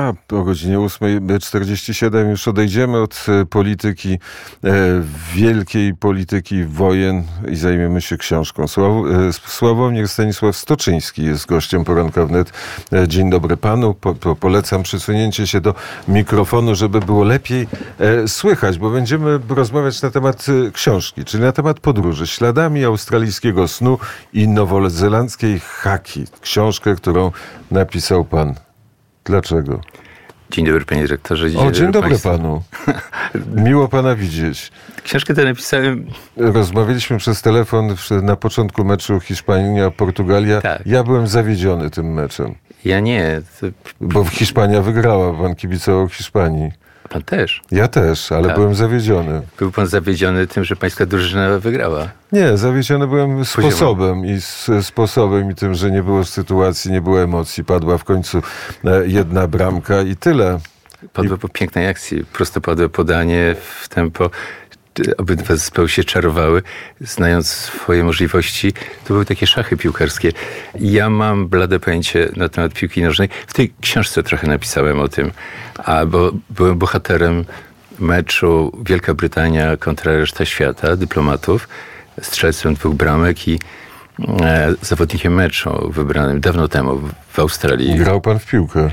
a o godzinie 8:47 już odejdziemy od polityki, wielkiej polityki wojen i zajmiemy się książką. Sławomir Stanisław Stoczyński jest gościem Poranka Wnet. Dzień dobry panu. Polecam przysunięcie się do mikrofonu, żeby było lepiej słychać, bo będziemy rozmawiać na temat książki, czyli na temat podróży śladami australijskiego snu i nowozelandzkiej haki. Książkę, którą napisał pan. Dlaczego? Dzień dobry, panie dyrektorze. Dzień dobry panu. Miło pana widzieć. Książkę tę napisałem... Rozmawialiśmy przez telefon na początku meczu Hiszpania-Portugalia. Tak. Ja byłem zawiedziony tym meczem. Ja nie. Bo Hiszpania wygrała, pan kibicował Hiszpanii. Pan też? Ja też, ale byłem zawiedziony. Był pan zawiedziony tym, że pańska drużyna wygrała? Nie, zawiedziony byłem sposobem i tym, że nie było sytuacji, nie było emocji. Padła w końcu jedna bramka i tyle. Padła po pięknej akcji. Prostopadłe podanie w tempo. Obydwa zespoły się czarowały, znając swoje możliwości. To były takie szachy piłkarskie. Ja mam blade pojęcie na temat piłki nożnej. W tej książce trochę napisałem o tym, bo byłem bohaterem meczu Wielka Brytania kontra reszta świata, dyplomatów, strzelcem 2 bramek i zawodnikiem meczu wybranym dawno temu w Australii. Grał pan w piłkę?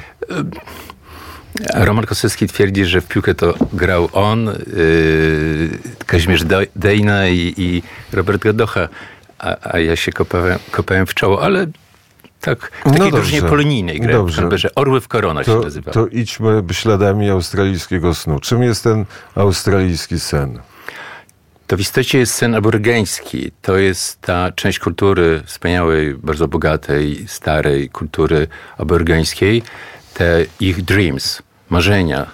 Roman Kosowski twierdzi, że w piłkę to grał on, Kazimierz Dejna i Robert Gadocha, a ja się kopałem w czoło, ale tak w takiej drużynie polonijnej grałem w Canberrze. Orły w Korona się nazywa. To idźmy śladami australijskiego snu. Czym jest ten australijski sen? To w istocie jest sen aborygeński. To jest ta część kultury wspaniałej, bardzo bogatej, starej kultury aborygeńskiej. Te ich dreams, marzenia.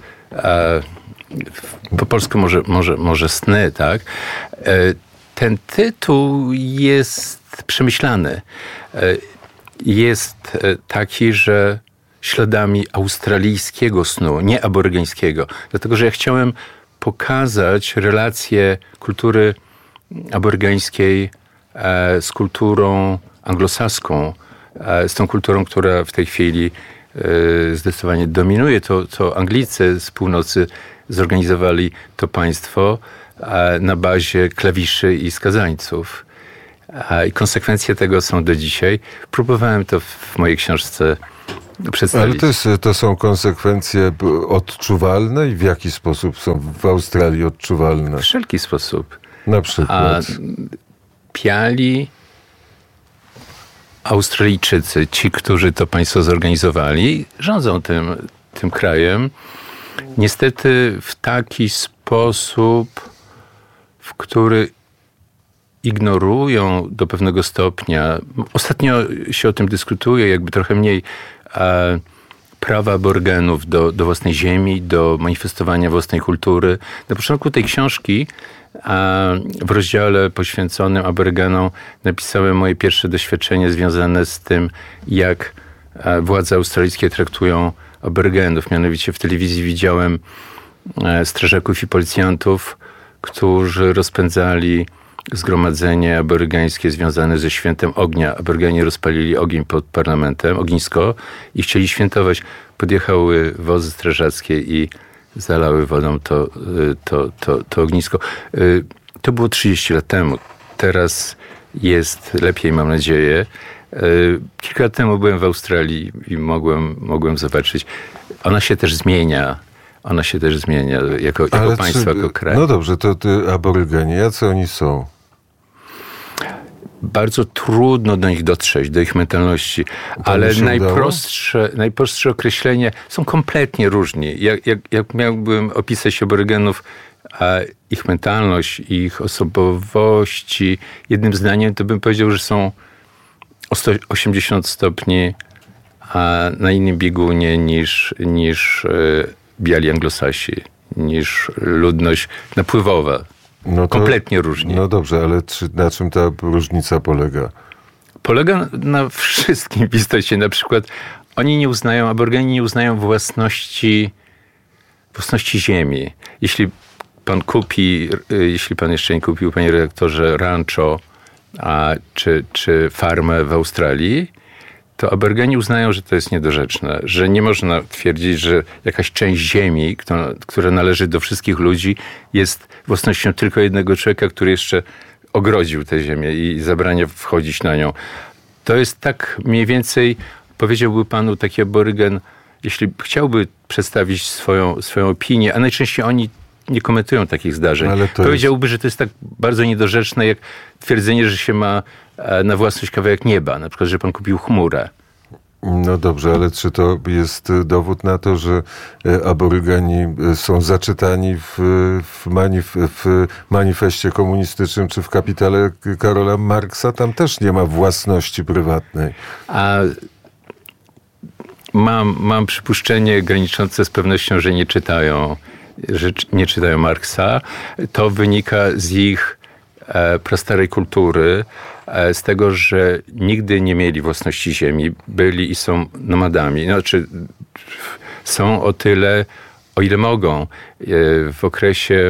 Po polsku może sny, tak? Ten tytuł jest przemyślany. Jest taki, że śladami australijskiego snu, nie aborygeńskiego. Dlatego, że ja chciałem pokazać relację kultury aborygeńskiej z kulturą anglosaską, z tą kulturą, która w tej chwili zdecydowanie dominuje. To Anglicy z północy zorganizowali to państwo na bazie klawiszy i skazańców. I konsekwencje tego są do dzisiaj. Próbowałem to w mojej książce przedstawić. Ale to są konsekwencje odczuwalne i w jaki sposób są w Australii odczuwalne? W wszelki sposób. Na przykład? Piali Australijczycy, ci, którzy to państwo zorganizowali, rządzą tym krajem. Niestety w taki sposób, w który ignorują do pewnego stopnia, ostatnio się o tym dyskutuje, jakby trochę mniej, prawa aborygenów do własnej ziemi, do manifestowania własnej kultury. Na początku tej książki, w rozdziale poświęconym aborygenom, napisałem moje pierwsze doświadczenie związane z tym, jak władze australijskie traktują aborygenów. Mianowicie w telewizji widziałem strażaków i policjantów, którzy rozpędzali zgromadzenie aborygeńskie związane ze świętem ognia. Aborygeni rozpalili ogień pod parlamentem, ognisko, i chcieli świętować. Podjechały wozy strażackie i zalały wodą to ognisko. To było 30 lat temu. Teraz jest lepiej, mam nadzieję. Kilka lat temu byłem w Australii i mogłem zobaczyć. Ona się też zmienia jako państwo, jako kraj. No dobrze, to aborygeni, jacy oni są? Bardzo trudno do nich dotrzeć, do ich mentalności, ale najprostsze określenie, są kompletnie różni. Jak miałbym opisać aborygenów, ich mentalność, ich osobowości jednym zdaniem, to bym powiedział, że są o 180 stopni na innym biegunie niż biali anglosasi, niż ludność napływowa. Kompletnie różni. No dobrze, ale na czym ta różnica polega? Polega na wszystkim w istocie. Na przykład aborygeni nie uznają własności ziemi. Jeśli pan jeszcze nie kupił, panie redaktorze, rancho czy farmę w Australii, to Aborygeni uznają, że to jest niedorzeczne, że nie można twierdzić, że jakaś część ziemi, która należy do wszystkich ludzi, jest własnością tylko jednego człowieka, który jeszcze ogrodził tę ziemię i zabrania wchodzić na nią. To jest tak mniej więcej, powiedziałby panu taki aborygen, jeśli chciałby przedstawić swoją opinię, a najczęściej oni nie komentują takich zdarzeń. Powiedziałby, że to jest tak bardzo niedorzeczne, jak twierdzenie, że się ma na własność kawałek nieba. Na przykład, że pan kupił chmurę. No dobrze, ale czy to jest dowód na to, że Aborygeni są zaczytani w manifestie komunistycznym czy w Kapitale Karola Marksa? Tam też nie ma własności prywatnej. Mam przypuszczenie graniczące z pewnością, że nie czytają Marksa. To wynika z ich prastarej kultury, z tego, że nigdy nie mieli własności ziemi, byli i są nomadami. Znaczy, są o tyle, o ile mogą. W okresie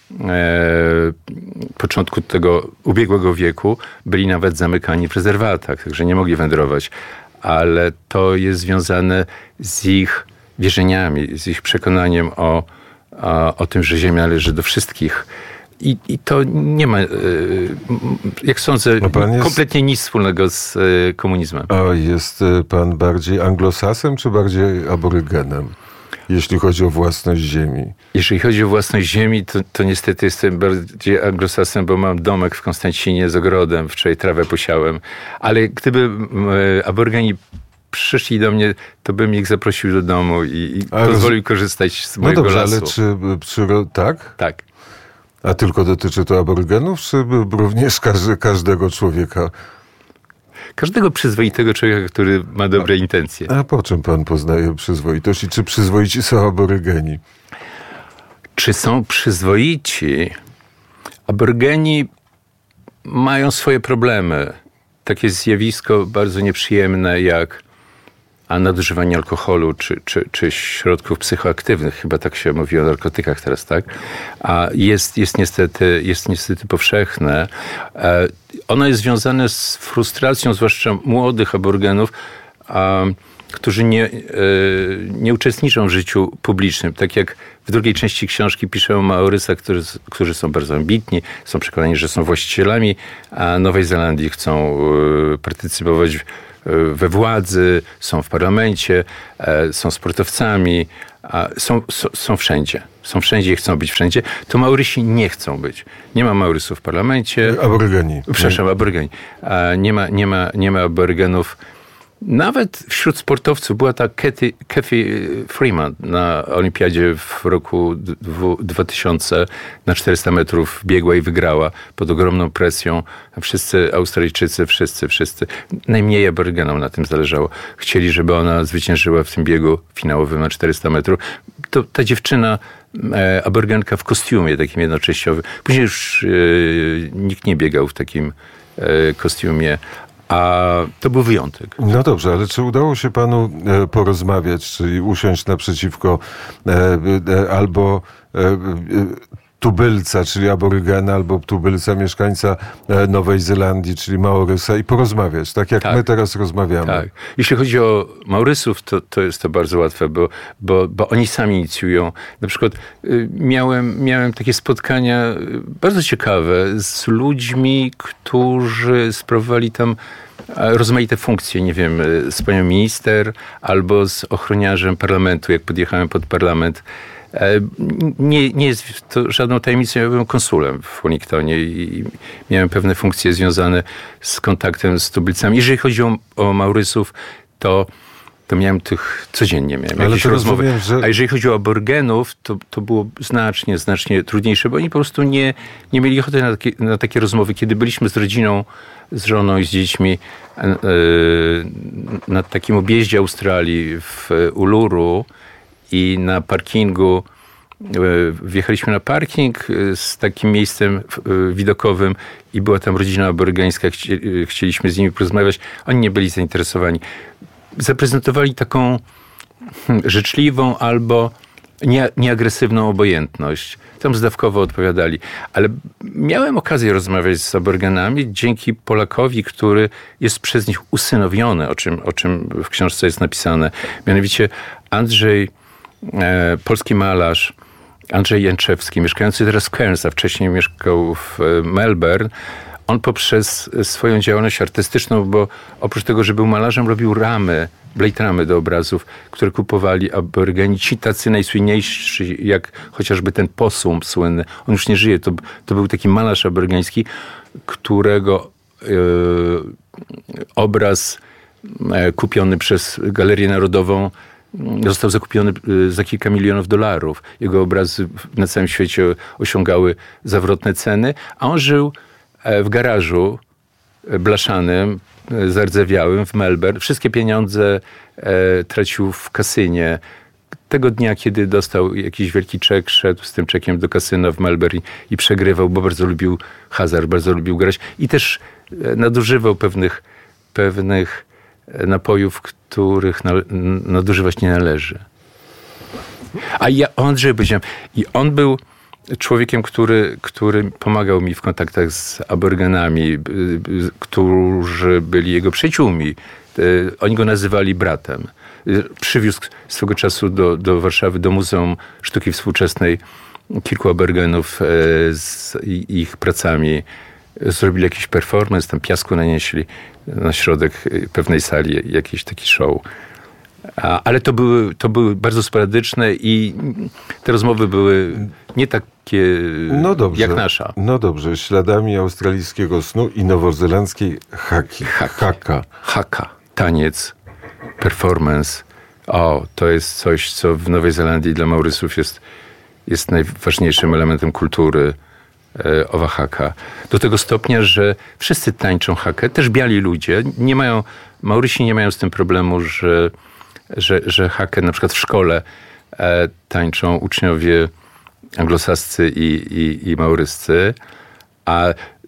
początku tego ubiegłego wieku byli nawet zamykani w rezerwatach, także nie mogli wędrować. Ale to jest związane z ich wierzeniami, z ich przekonaniem o tym, że ziemia należy do wszystkich. I to nie ma, jak sądzę, kompletnie nic wspólnego z komunizmem. A jest pan bardziej anglosasem, czy bardziej aborygenem, jeśli chodzi o własność ziemi? Jeżeli chodzi o własność ziemi, to niestety jestem bardziej anglosasem, bo mam domek w Konstancinie z ogrodem, wczoraj trawę posiałem. Ale gdyby aborygeni przyszli do mnie, to bym ich zaprosił do domu i pozwolił korzystać z mojego lasu. Ale czy tak? Tak. A tylko dotyczy to aborygenów, czy również każdego człowieka? Każdego przyzwoitego człowieka, który ma dobre intencje. A po czym pan poznaje przyzwoitość i czy przyzwoici są aborygeni? Czy są przyzwoici? Aborygeni mają swoje problemy. Takie zjawisko bardzo nieprzyjemne jak nadużywanie alkoholu czy środków psychoaktywnych. Chyba tak się mówi o narkotykach teraz, tak? A jest niestety powszechne. Ono jest związane z frustracją, zwłaszcza młodych aborygenów, którzy nie uczestniczą w życiu publicznym. Tak jak w drugiej części książki piszę o Maorysa, którzy są bardzo ambitni, są przekonani, że są właścicielami, a Nowej Zelandii chcą partycypować we władzy, są w parlamencie, są sportowcami, są wszędzie. Są wszędzie i chcą być wszędzie. To Maorysi nie chcą być. Nie ma Maorysów w parlamencie. Aborygeni. Przepraszam, aborygeni. Nie ma aborygenów. Nawet wśród sportowców była ta Kathy Freeman na olimpiadzie w roku 2000 na 400 metrów biegła i wygrała pod ogromną presją. Wszyscy Australijczycy, wszyscy. Najmniej aborygenom na tym zależało. Chcieli, żeby ona zwyciężyła w tym biegu finałowym na 400 metrów. To ta dziewczyna, aborygenka w kostiumie takim jednoczęściowym. Później już nikt nie biegał w takim kostiumie. A to był wyjątek. No dobrze, ale czy udało się panu porozmawiać, czyli usiąść naprzeciwko albo tubylca, czyli aborygena, albo tubylca, mieszkańca Nowej Zelandii, czyli Maorysa i porozmawiać, tak jak my teraz rozmawiamy? Tak. Jeśli chodzi o Maorysów, to jest to bardzo łatwe, bo oni sami inicjują. Na przykład miałem takie spotkania bardzo ciekawe z ludźmi, którzy sprawowali tam rozmaite funkcje, nie wiem, z panią minister albo z ochroniarzem parlamentu, jak podjechałem pod parlament. Nie jest to żadną tajemnicą, ja byłem konsulem w Wellingtonie i miałem pewne funkcje związane z kontaktem z tubylcami. Jeżeli chodzi o Maorysów, to miałem codziennie jakieś rozmowy. A jeżeli chodzi o aborygenów, to było znacznie trudniejsze, bo oni po prostu nie mieli ochoty na takie rozmowy. Kiedy byliśmy z rodziną, z żoną i z dziećmi na takim objeździe Australii w Uluru i na parkingu wjechaliśmy na parking z takim miejscem widokowym i była tam rodzina aborygeńska. Chcieliśmy z nimi porozmawiać. Oni nie byli zainteresowani. Zaprezentowali taką życzliwą albo nieagresywną obojętność. Tam zdawkowo odpowiadali. Ale miałem okazję rozmawiać z aborygenami dzięki Polakowi, który jest przez nich usynowiony, o czym w książce jest napisane. Mianowicie Andrzej, polski malarz, Andrzej Jęczewski, mieszkający teraz w Cairns, a wcześniej mieszkał w Melbourne. On poprzez swoją działalność artystyczną, bo oprócz tego, że był malarzem, robił blade ramy do obrazów, które kupowali aborygeni. Ci tacy najsłynniejsi, jak chociażby ten Possum słynny. On już nie żyje. To był taki malarz aborygeński, którego obraz kupiony przez Galerię Narodową został zakupiony za kilka milionów dolarów. Jego obrazy na całym świecie osiągały zawrotne ceny, a on żył w garażu blaszanym, zardzewiałym w Melbourne. Wszystkie pieniądze tracił w kasynie. Tego dnia, kiedy dostał jakiś wielki czek, szedł z tym czekiem do kasyna w Melbourne i przegrywał, bo bardzo lubił hazard, bardzo lubił grać i też nadużywał pewnych napojów, których nadużywać nie należy. A ja o Andrzeju powiedziałem. I on był człowiekiem, który pomagał mi w kontaktach z aborygenami, którzy byli jego przyjaciółmi. Oni go nazywali bratem. Przywiózł swego czasu do Warszawy, do Muzeum Sztuki Współczesnej kilku aborygenów z ich pracami. Zrobili jakiś performance, tam piasku nanieśli na środek pewnej sali, jakiś taki show. Ale to były bardzo sporadyczne i te rozmowy były nie takie jak nasza. No dobrze, śladami australijskiego snu i nowozelandzkiej haka. Taniec, performance. To jest coś, co w Nowej Zelandii dla Maurysów jest najważniejszym elementem kultury. Owa haka. Do tego stopnia, że wszyscy tańczą hakę, też biali ludzie. Maurysi nie mają z tym problemu, że hakę na przykład w szkole tańczą uczniowie anglosascy i mauryscy. A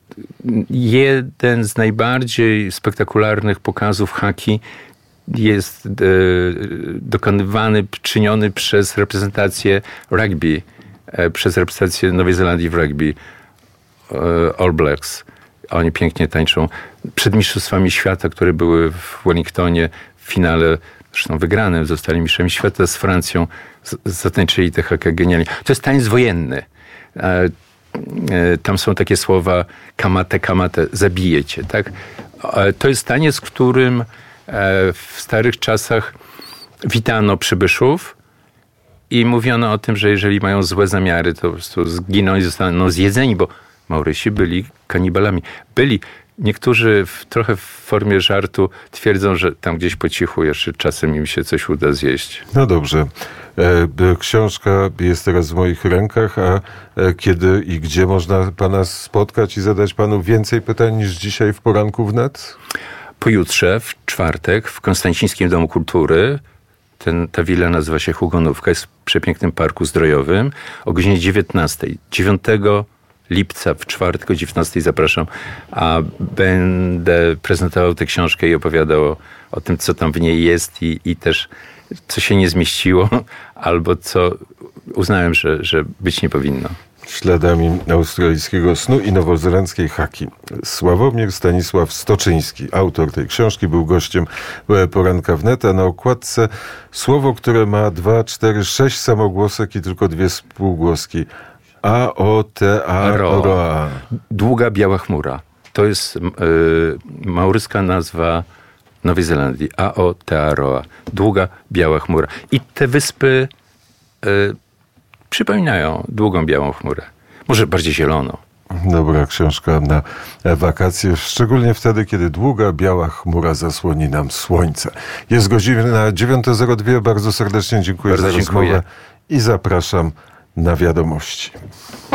jeden z najbardziej spektakularnych pokazów haki jest dokonywany, czyniony przez reprezentację rugby, przez reprezentację Nowej Zelandii w rugby, All Blacks. Oni pięknie tańczą. Przed mistrzostwami świata, które były w Wellingtonie, w finale, zresztą wygranym, zostali mistrzami świata z Francją, zatańczyli tę hakę genialnie. To jest tańc wojenny. Tam są takie słowa kamate, zabijecie, tak? To jest taniec, którym w starych czasach witano przybyszów i mówiono o tym, że jeżeli mają złe zamiary, to po prostu zginą i zostaną zjedzeni, bo Maurysi byli kanibalami. Niektórzy trochę w formie żartu twierdzą, że tam gdzieś po cichu jeszcze czasem im się coś uda zjeść. No dobrze. Książka jest teraz w moich rękach, a kiedy i gdzie można pana spotkać i zadać panu więcej pytań niż dzisiaj w Poranku Wnet? Pojutrze, w czwartek, w Konstancińskim Domu Kultury. Ta willa nazywa się Hugonówka, jest w przepięknym parku zdrojowym o godzinie 19. 9 lipca w czwartek o 19 zapraszam, a będę prezentował tę książkę i opowiadał o tym, co tam w niej jest i też co się nie zmieściło, albo co uznałem, że być nie powinno. Śladami australijskiego snu i nowozelandzkiej haki. Sławomir Stanisław Stoczyński, autor tej książki, był gościem Poranka Wnet, a na okładce słowo, które ma 2, 4, 6 samogłosek i tylko 2 spółgłoski. Aotearoa. Długa biała chmura. To jest mauryska nazwa Nowej Zelandii. Aotearoa. Długa biała chmura. I te wyspy przypominają długą białą chmurę. Może bardziej zieloną. Dobra książka na wakacje, szczególnie wtedy, kiedy długa biała chmura zasłoni nam słońce. Jest godzina 9:02. Bardzo serdecznie dziękuję za rozmowę i zapraszam na wiadomości.